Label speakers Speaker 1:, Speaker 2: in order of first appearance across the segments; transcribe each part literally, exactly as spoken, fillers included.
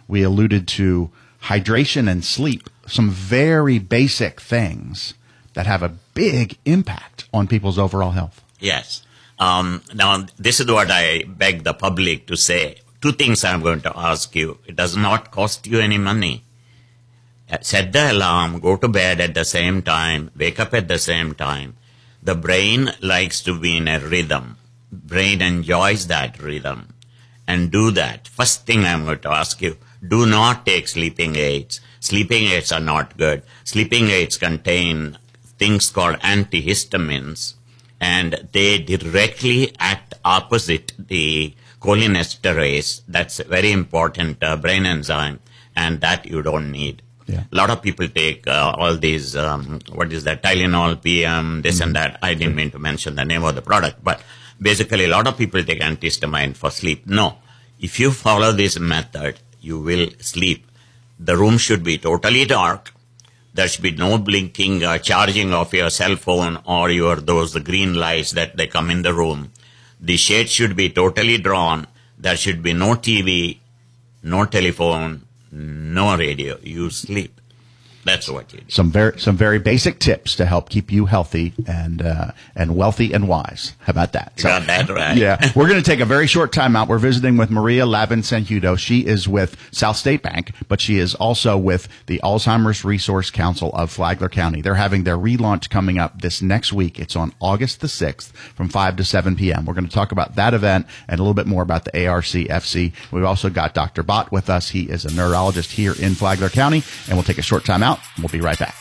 Speaker 1: we alluded to hydration and sleep, some very basic things that have a big impact on people's overall health.
Speaker 2: Yes. Um, now, this is what I beg the public to say. Two things I'm going to ask you. It does not cost you any money. Set the alarm, go to bed at the same time, wake up at the same time. The brain likes to be in a rhythm. Brain enjoys that rhythm. And do that. First thing I'm going to ask you, do not take sleeping aids. Sleeping aids are not good. Sleeping aids contain things called antihistamines, and they directly act opposite the cholinesterase. That's a very important uh, brain enzyme, and that you don't need. Yeah. A lot of people take uh, all these, um, what is that, Tylenol, P M, this mm-hmm. and that. I didn't mean to mention the name of the product, but basically a lot of people take antihistamine for sleep. No. If you follow this method, you will sleep. The room should be totally dark. There should be no blinking, uh, charging of your cell phone or your those green lights that they come in the room. The shade should be totally drawn. There should be no T V, no telephone, no radio. You sleep. That's what you do.
Speaker 1: Some very some very basic tips to help keep you healthy and uh, and wealthy and wise. How about that?
Speaker 2: So, got that right.
Speaker 1: Yeah. We're going to take a very short time out. We're visiting with Maria Lavin Sanhudo. She is with South State Bank, but she is also with the Alzheimer's Resource Council of Flagler County. They're having their relaunch coming up this next week. It's on August the sixth from five to seven p.m. We're going to talk about that event and a little bit more about the A R C F C. We've also got Doctor Bott with us. He is a neurologist here in Flagler County, and we'll take a short time out. We'll be right back.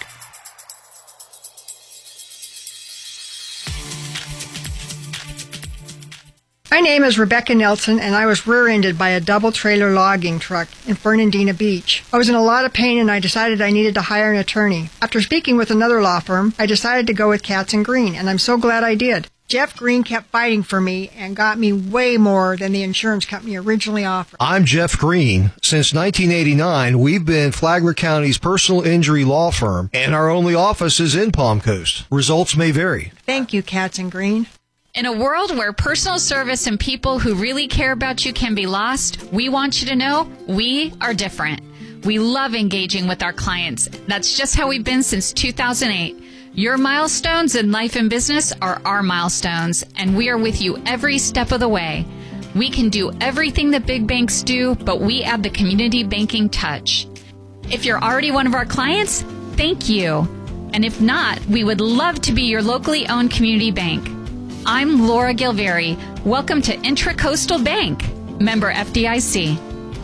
Speaker 3: My name is Rebecca Nelson, and I was rear-ended by a double-trailer logging truck in Fernandina Beach. I was in a lot of pain, and I decided I needed to hire an attorney. After speaking with another law firm, I decided to go with Katz and Green, and I'm so glad I did. Jeff Green kept fighting for me and got me way more than the insurance company originally offered.
Speaker 4: I'm Jeff Green. Since nineteen eighty-nine, we've been Flagler County's personal injury law firm, and our only office is in Palm Coast. Results may vary.
Speaker 3: Thank you, Katz and Green.
Speaker 5: In a world where personal service and people who really care about you can be lost, we want you to know we are different. We love engaging with our clients. That's just how we've been since two thousand eight. Your milestones in life and business are our milestones, and we are with you every step of the way. We can do everything that big banks do, but we add the community banking touch. If you're already one of our clients, thank you. And if not, we would love to be your locally owned community bank. I'm Laura Gilveri. Welcome to Intracoastal Bank, member F D I C.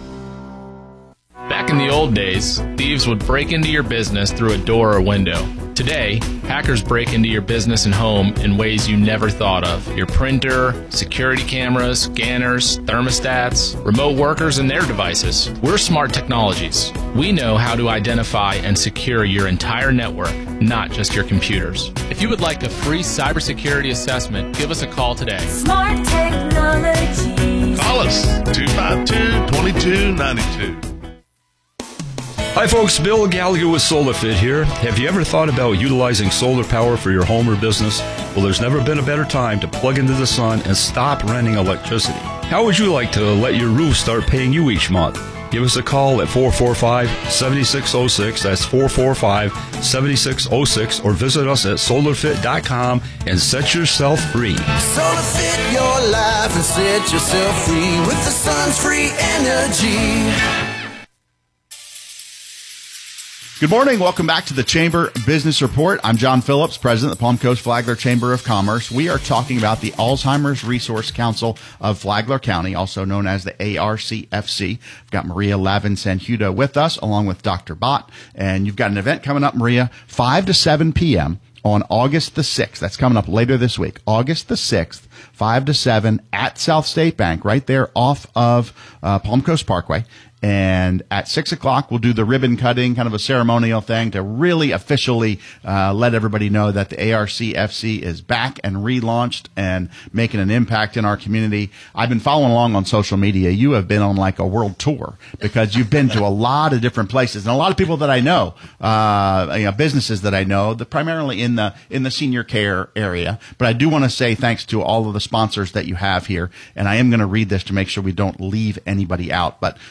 Speaker 6: Back in the old days, thieves would break into your business through a door or window. Today, hackers break into your business and home in ways you never thought of. Your printer, security cameras, scanners, thermostats, remote workers, and their devices. We're Smart Technologies. We know how to identify and secure your entire network, not just your computers. If you would like a free cybersecurity assessment, give us a call today.
Speaker 7: Smart Technologies.
Speaker 8: Call us, two five two, two two nine two.
Speaker 9: Hi folks, Bill Gallagher with SolarFit here. Have you ever thought about utilizing solar power for your home or business? Well, there's never been a better time to plug into the sun and stop renting electricity. How would you like to let your roof start paying you each month? Give us a call at four four five, seven six zero six, that's four four five, seven six zero six, or visit us at solar fit dot com and set yourself free.
Speaker 10: SolarFit your life and set yourself free with the sun's free energy.
Speaker 1: Good morning. Welcome back to the Chamber Business Report. I'm John Phillips, President of the Palm Coast Flagler Chamber of Commerce. We are talking about the Alzheimer's Resource Council of Flagler County, also known as the A R C F C. We've got Maria Lavin Sanhudo with us, along with Doctor Bott. And you've got an event coming up, Maria, five to seven p.m. on August the sixth. That's coming up later this week. August the sixth, five to seven at South State Bank, right there off of uh, Palm Coast Parkway. And at six o'clock, we'll do the ribbon cutting, kind of a ceremonial thing to really officially uh, let everybody know that the A R C F C is back and relaunched and making an impact in our community. I've been following along on social media. You have been on like a world tour because you've been to a lot of different places. And a lot of people that I know, uh, you know, businesses that I know, that primarily in the in the senior care area. But I do want to say thanks to all of the sponsors that you have here. And I am going to read this to make sure we don't leave anybody out. But South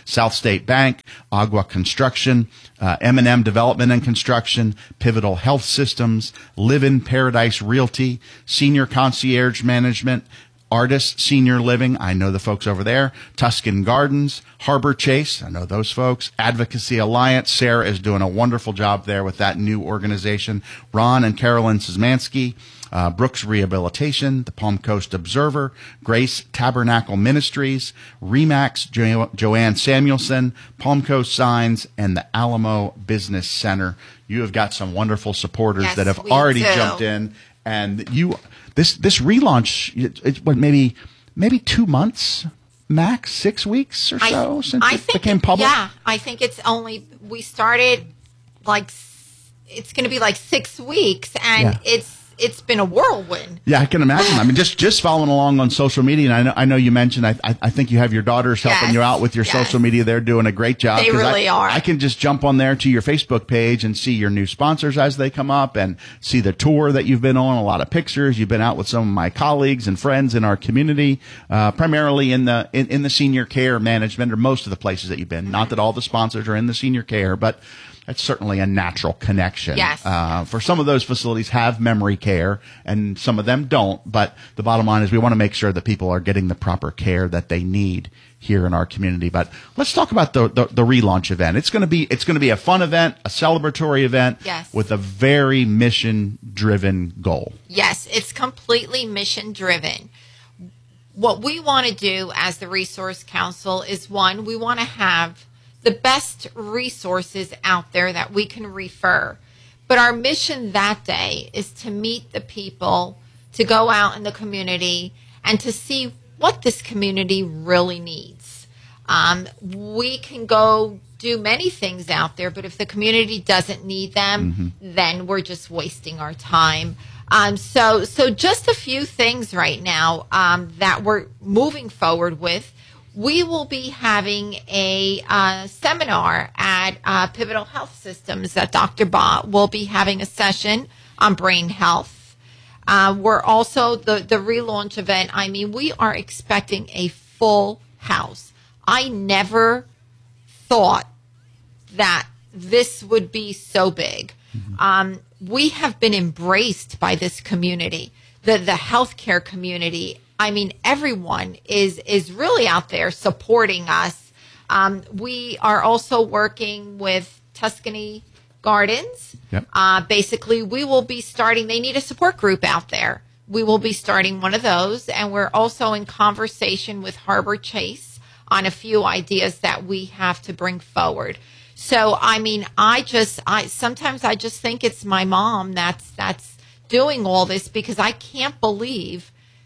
Speaker 1: State Bank, Agua Construction, uh, M and M Development and Construction, Pivotal Health Systems, Live in Paradise Realty, Senior Concierge Management, Artis Senior Living, I know the folks over there, Tuscan Gardens, Harbor Chase, I know those folks, Advocacy Alliance, Sarah is doing a wonderful job there with that new organization, Ron and Carolyn Szymanski, uh, Brooks Rehabilitation, the Palm Coast Observer, Grace Tabernacle Ministries, Remax jo- Joanne Samuelson, Palm Coast Signs, and the Alamo Business Center. You have got some wonderful supporters
Speaker 11: Yes,
Speaker 1: that have
Speaker 11: we
Speaker 1: already
Speaker 11: do.
Speaker 1: jumped in, and you... This this relaunch, it, it's what maybe maybe two months max, six weeks or so
Speaker 11: I,
Speaker 1: since
Speaker 11: I
Speaker 1: it
Speaker 11: think
Speaker 1: became
Speaker 11: it-
Speaker 1: public.
Speaker 11: Yeah, I think it's only we started like s- it's going to be like six weeks, and
Speaker 1: Yeah.
Speaker 11: it's it's been a whirlwind.
Speaker 1: Yeah, I can imagine. I mean, just just following along on social media, and I know I know you mentioned. I I, I think you have your daughters helping
Speaker 11: Yes,
Speaker 1: you out with your
Speaker 11: yes.
Speaker 1: social media. They're doing a great job.
Speaker 11: They
Speaker 1: 'cause
Speaker 11: really
Speaker 1: I,
Speaker 11: are.
Speaker 1: I can just jump on there to your Facebook page and see your new sponsors as they come up, and see the tour that you've been on. A lot of pictures. You've been out with some of my colleagues and friends in our community, uh, primarily in the in, in the senior care management, or most of the places that you've been. Not that all the sponsors are in the senior care, but that's certainly a natural connection.
Speaker 11: Yes.
Speaker 1: Uh, for some of those facilities have memory care, and some of them don't. But the bottom line is we want to make sure that people are getting the proper care that they need here in our community. But let's talk about the the, the relaunch event. It's going to be it's going to be a fun event, a celebratory event,
Speaker 11: Yes.
Speaker 1: with a very mission driven goal.
Speaker 11: Yes, it's completely mission driven. What we want to do as the Resource Council is, one, we want to have the best resources out there that we can refer. But our mission that day is to meet the people, to go out in the community, and to see what this community really needs. Um, we can go do many things out there, but if the community doesn't need them, then we're just wasting our time. Um, so, so just a few things right now um, that we're moving forward with. We will be having a uh, seminar at uh, Pivotal Health Systems that Doctor Ba will be having a session on brain health. Uh, we're also, the, the relaunch event, I mean, we are expecting a full house. I never thought that this would be so big. Um, we have been embraced by this community, the, the healthcare community. I mean, everyone is is really out there supporting us. Um, we are also working with Tuscany Gardens.
Speaker 1: Yep.
Speaker 11: Uh, basically, we will be starting, they need a support group out there. We will be starting one of those. And we're also in conversation with Harbor Chase on a few ideas that we have to bring forward. So, I mean, I just, I sometimes I just think it's my mom that's that's doing all this, because I can't believe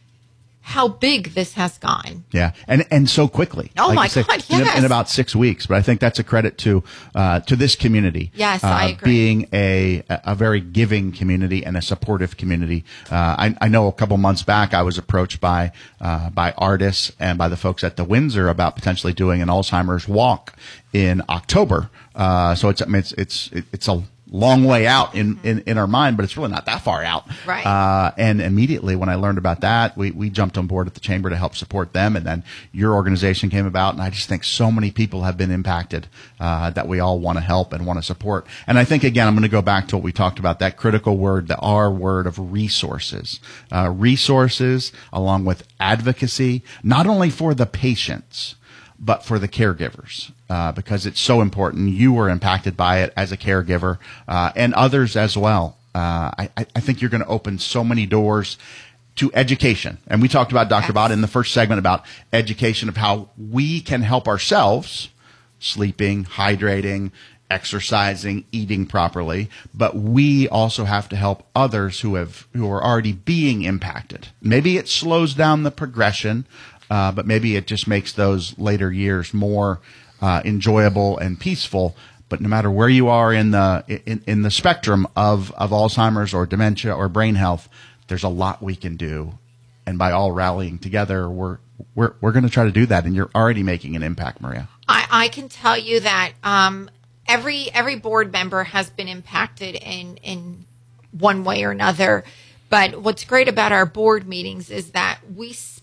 Speaker 11: how big this has gone.
Speaker 1: Yeah, and and so quickly.
Speaker 11: Oh,
Speaker 1: Like
Speaker 11: my
Speaker 1: you say,
Speaker 11: God,
Speaker 1: in,
Speaker 11: yes.
Speaker 1: in about six weeks. But I think that's a credit to uh, to this community.
Speaker 11: Yes,
Speaker 1: uh,
Speaker 11: I agree.
Speaker 1: Being a a very giving community and a supportive community. Uh, I, I know a couple months back I was approached by uh, by artists and by the folks at the Windsor about potentially doing an Alzheimer's walk in October. Uh, so it's I mean, it's it's it's a long way out in, in, in our mind, but it's really not that far out.
Speaker 11: Right.
Speaker 1: Uh, and immediately when I learned about that, we, we jumped on board at the Chamber to help support them. And then your organization came about. And I just think so many people have been impacted uh, that we all want to help and want to support. And I think, again, I'm going to go back to what we talked about, that critical word, the R word of resources. Uh, resources along with advocacy, not only for the patients, but for the caregivers, uh, because it's so important. You were impacted by it as a caregiver, uh, and others as well. Uh, I, I think you're going to open so many doors to education. And we talked about, Doctor Bott, in the first segment about education of how we can help ourselves, sleeping, hydrating, exercising, eating properly, but we also have to help others who have who are already being impacted. Maybe it slows down the progression, uh, but maybe it just makes those later years more uh, enjoyable and peaceful. But no matter where you are in the in, in the spectrum of, of Alzheimer's or dementia or brain health, there's a lot we can do. And by all rallying together, we're we're we're going to try to do that. And you're already making an impact, Maria.
Speaker 11: I, I can tell you that um, every every board member has been impacted in in one way or another. But what's great about our board meetings is that we spend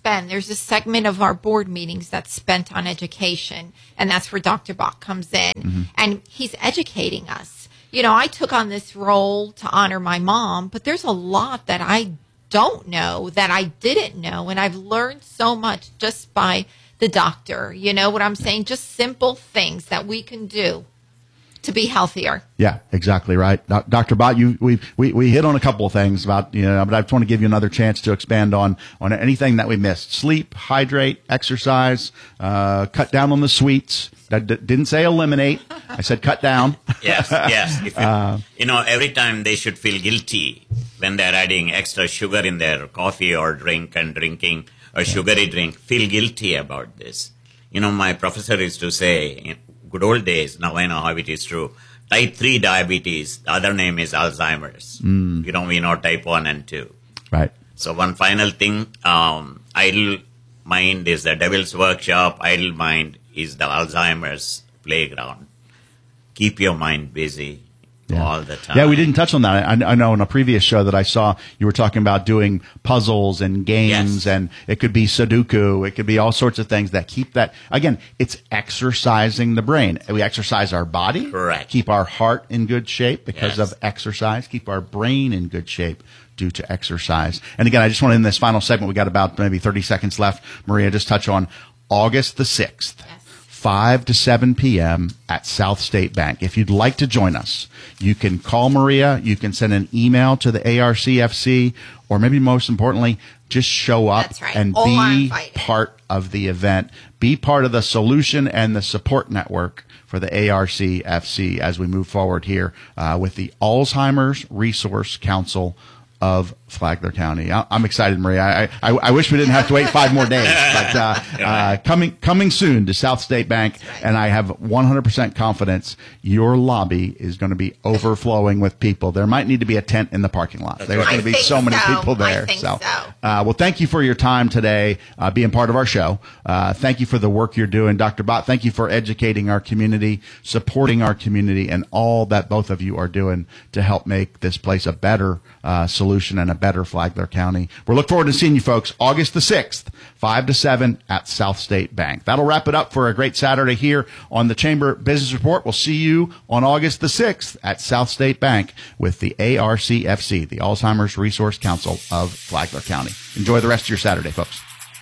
Speaker 11: spend, there's a segment of our board meetings that's spent on education, and that's where Doctor Bach comes in, mm-hmm. and he's educating us. You know, I took on this role to honor my mom, but there's a lot that I don't know that I didn't know, and I've learned so much just by the doctor. You know what I'm saying? Just simple things that we can do to be healthier.
Speaker 1: Yeah, exactly right. Doctor Bott, you, we, we, we hit on a couple of things about, you know, but I just want to give you another chance to expand on, on anything that we missed. Sleep, hydrate, exercise, uh, cut down on the sweets. I d- didn't say eliminate. I said cut down.
Speaker 2: Yes, yes. If you,
Speaker 1: uh,
Speaker 2: you know, every time they should feel guilty when they're adding extra sugar in their coffee or drink and drinking a sugary drink, feel guilty about this. You know, my professor used to say, in good old days, now I know how it is true, type three diabetes, the other name is Alzheimer's. Mm. You know, we know type one and two.
Speaker 1: Right.
Speaker 2: So one final thing, um, idle mind is the devil's workshop. Idle mind is the Alzheimer's playground. Keep your mind busy. Yeah. All the time.
Speaker 1: Yeah, we didn't touch on that. I, I know in a previous show that I saw, you were talking about doing puzzles and games, yes. and it could be Sudoku. It could be all sorts of things that keep that. Again, it's exercising the brain. We exercise our body.
Speaker 2: Correct.
Speaker 1: Keep our heart in good shape because
Speaker 2: yes.
Speaker 1: of exercise. Keep our brain in good shape due to exercise. And again, I just want to, in this final segment, we got about maybe thirty seconds left. Maria, just touch on August the sixth. Yes. five to seven p.m. at South State Bank. If you'd like to join us, you can call Maria, you can send an email to the A R C F C, or maybe most importantly, just show up
Speaker 11: That's right.
Speaker 1: and
Speaker 11: All
Speaker 1: be part of the event. Be part of the solution and the support network for the A R C F C as we move forward here uh, with the Alzheimer's Resource Council of Flagler County. I'm excited, Maria. I, I, I wish we didn't have to wait five more days, but uh, uh, coming coming soon to South State Bank, right. and I have one hundred percent confidence your lobby is going to be overflowing with people. There might need to be a tent in the parking lot. There's
Speaker 11: right.
Speaker 1: going to be so many
Speaker 11: so.
Speaker 1: people there.
Speaker 11: I think
Speaker 1: so,
Speaker 11: so.
Speaker 1: Uh, well, thank you for your time today, uh, being part of our show. Uh, thank you for the work you're doing, Doctor Bott. Thank you for educating our community, supporting our community, and all that both of you are doing to help make this place a better uh, solution and a better Flagler County. We're looking forward to seeing you folks August the sixth, five to seven at South State Bank. That'll wrap it up for a great Saturday here on the Chamber Business Report. We'll see you on August the sixth at South State Bank with the A R C F C, the Alzheimer's Resource Council of Flagler County. Enjoy the rest of your Saturday, folks.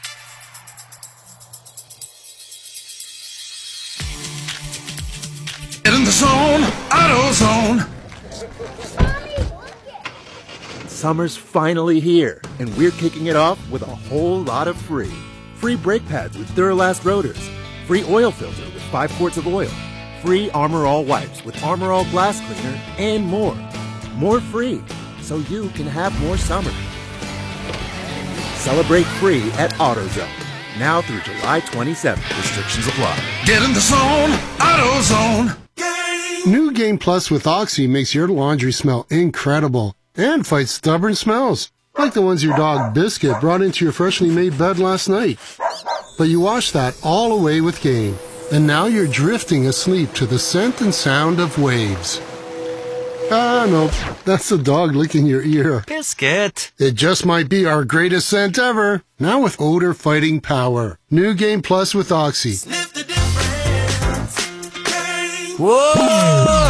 Speaker 10: Get in the zone, AutoZone.
Speaker 12: Summer's finally here, and we're kicking it off with a whole lot of free. Free brake pads with Duralast rotors. Free oil filter with five quarts of oil. Free Armor All wipes with Armor All glass cleaner, and more. More free, so you can have more summer. Celebrate free at AutoZone. Now through July twenty-seventh. Restrictions apply.
Speaker 10: Get in the zone, AutoZone.
Speaker 13: New Game Plus with Oxy makes your laundry smell incredible and fights stubborn smells, like the ones your dog Biscuit brought into your freshly made bed last night. But you washed that all away with Game, and now you're drifting asleep to the scent and sound of waves. Ah, no, that's the dog licking your ear.
Speaker 12: Biscuit.
Speaker 13: It just might be our greatest scent ever, now with odor-fighting power. New Game Plus with Oxy.
Speaker 10: Sniff the difference. Whoa!